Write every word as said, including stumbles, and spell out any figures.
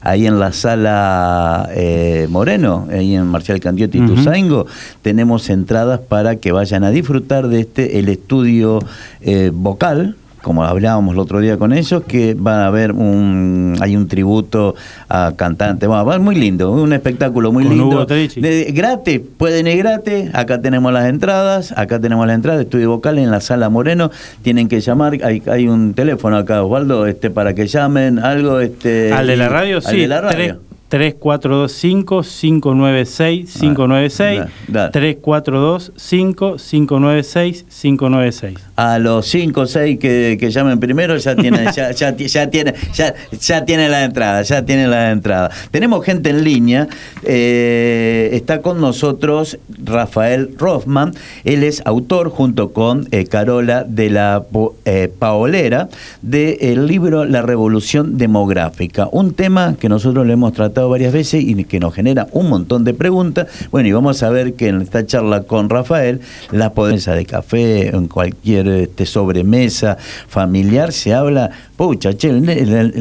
ahí en la sala eh, Moreno, ahí en Marcial Candiotti y Uh-huh. Tuzaingo, tenemos entradas para que vayan a disfrutar de este, el estudio eh, vocal, como hablábamos el otro día con ellos, que van a haber un, hay un tributo a cantantes, va, va muy lindo, un espectáculo muy con lindo. Hugo Terici. De, gratis, pueden ir gratis, acá tenemos las entradas, acá tenemos las entradas, estudio vocal en la sala Moreno, tienen que llamar, hay, hay un teléfono acá, Osvaldo, este, para que llamen, algo, este. ¿Al de la radio? Al Sí, de la radio. tres cuatro dos cinco, cinco nueve seis, cinco nueve seis, tres cuatro dos cinco, cinco nueve seis, cinco nueve seis. A los cinco o seis que, que llamen primero ya tienen ya, ya, ya tiene ya, ya tiene la entrada, ya tiene la entrada. Tenemos gente en línea, eh, está con nosotros Rafael Rothman, él es autor junto con eh, Carola de la eh, Paolera del libro La Revolución Demográfica, un tema que nosotros le hemos tratado varias veces y que nos genera un montón de preguntas. Bueno, y vamos a ver que en esta charla con Rafael, la pobreza de café, en cualquier este, sobremesa familiar, se habla, pucha, che, el, el,